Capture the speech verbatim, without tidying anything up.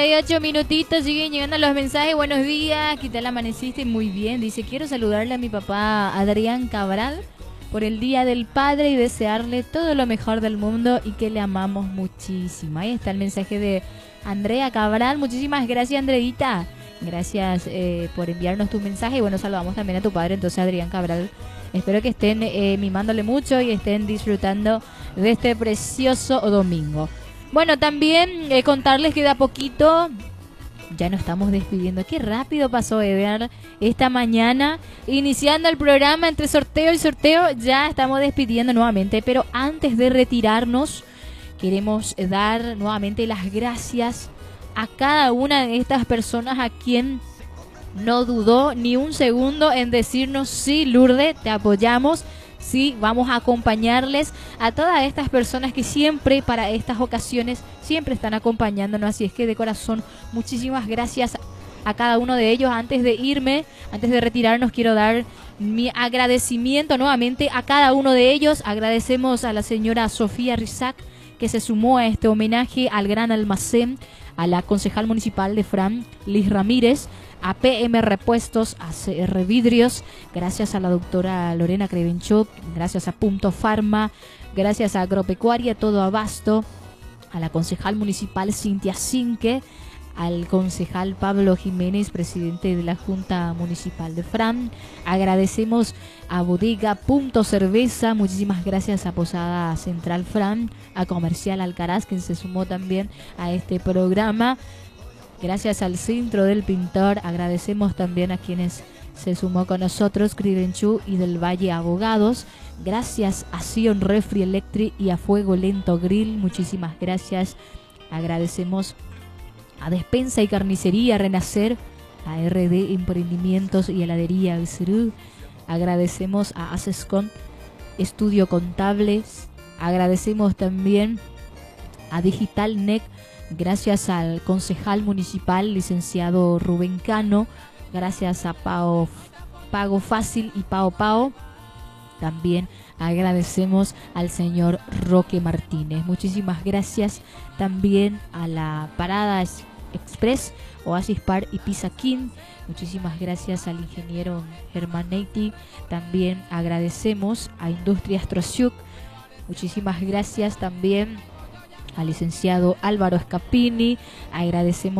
Ocho minutitos, siguen llegando los mensajes. Buenos días, ¿qué tal amaneciste? Muy bien. Dice, quiero saludarle a mi papá Adrián Cabral por el Día del Padre y desearle todo lo mejor del mundo y que le amamos muchísimo. Ahí está el mensaje de Andrea Cabral. Muchísimas gracias, Andreita. Gracias eh, por enviarnos tu mensaje. Y bueno, saludamos también a tu padre, entonces Adrián Cabral. Espero que estén eh, mimándole mucho y estén disfrutando de este precioso domingo. Bueno, también eh, contarles que de a poquito ya nos estamos despidiendo. Qué rápido pasó, Eder, esta mañana. Iniciando el programa entre sorteo y sorteo, ya estamos despidiendo nuevamente. Pero antes de retirarnos, queremos dar nuevamente las gracias a cada una de estas personas a quien no dudó ni un segundo en decirnos, sí, Lourdes, te apoyamos. Sí, vamos a acompañarles a todas estas personas que siempre para estas ocasiones siempre están acompañándonos. Así es que de corazón, muchísimas gracias a cada uno de ellos. Antes de irme, antes de retirarnos, quiero dar mi agradecimiento nuevamente a cada uno de ellos. Agradecemos a la señora Sofía Rizac, que se sumó a este homenaje al Gran Almacén, a la concejal municipal de Fran, Liz Ramírez, a P M Repuestos, a C R Vidrios, gracias a la doctora Lorena Krevenchuk, gracias a Punto Farma, gracias a Agropecuaria Todo Abasto, a la concejal municipal Cintia Cinque, al concejal Pablo Jiménez, presidente de la Junta Municipal de Fran. Agradecemos a Bodega Punto Cerveza, muchísimas gracias a Posada Central Fran, a Comercial Alcaraz, que se sumó también a este programa. Gracias al Centro del Pintor, agradecemos también a quienes se sumó con nosotros, Crivenchú y del Valle Abogados. Gracias a Sion Refri Electric y a Fuego Lento Grill, muchísimas gracias. Agradecemos a Despensa y Carnicería Renacer, a R D Emprendimientos y Heladería Vicerú. Agradecemos a Asescon Estudio Contables. Agradecemos también a Digital N E C. Gracias al concejal municipal, licenciado Rubén Cano. Gracias a Pao, Pago Fácil y Pao Pao. También agradecemos al señor Roque Martínez. Muchísimas gracias también a la Parada Express, Oasis Par y Pizza King. Muchísimas gracias al ingeniero Germán Neiti. También agradecemos a Industrias Trosiuk. Muchísimas gracias también al licenciado Álvaro Scapini. Agradecemos